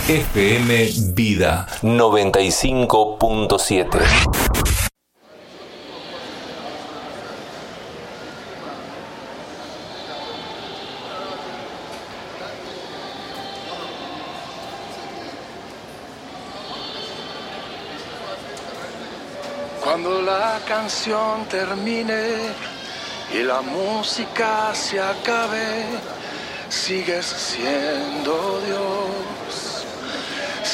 FM Vida 95.7. Cuando la canción termine y la música se acabe, sigues siendo Dios.